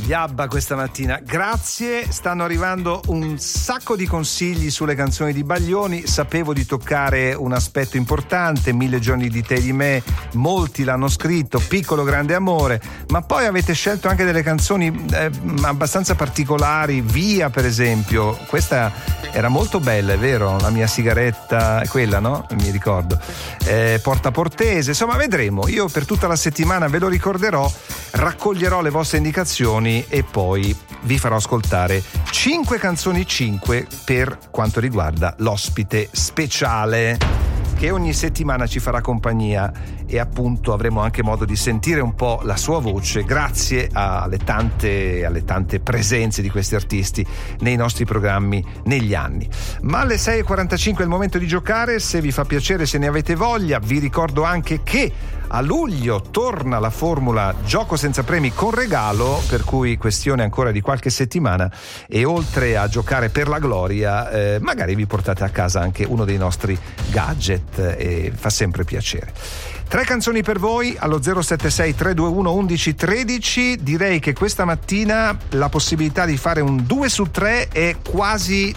Gli ABBA questa mattina, grazie, stanno arrivando un sacco di consigli sulle canzoni di Baglioni. Sapevo di toccare un aspetto importante, 1000 giorni di te e di me, molti l'hanno scritto, Piccolo grande amore, ma poi avete scelto anche delle canzoni abbastanza particolari, Via per esempio, questa era molto bella, è vero, la mia sigaretta, è quella, no? Mi ricordo, Porta Portese, insomma vedremo, io per tutta la settimana ve lo ricorderò, raccoglierò le vostre indicazioni e poi vi farò ascoltare 5 canzoni per quanto riguarda l'ospite speciale che ogni settimana ci farà compagnia e appunto avremo anche modo di sentire un po' la sua voce grazie alle tante presenze di questi artisti nei nostri programmi negli anni. Ma alle 6:45 è il momento di giocare, se vi fa piacere, se ne avete voglia. Vi ricordo anche che a luglio torna la formula gioco senza premi con regalo, per cui questione ancora di qualche settimana e oltre a giocare per la gloria magari vi portate a casa anche uno dei nostri gadget e fa sempre piacere. 3 canzoni per voi allo 076 321 1113. Direi che questa mattina la possibilità di fare un 2 su 3 è quasi,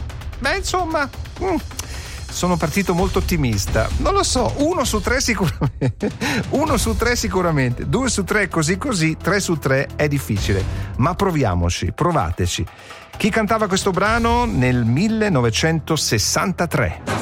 sono partito molto ottimista, non lo so, 1 su 3 sicuramente 1 su 3 sicuramente, 2 su 3 così, 3 su 3 è difficile, ma provateci. Chi cantava questo brano nel 1963?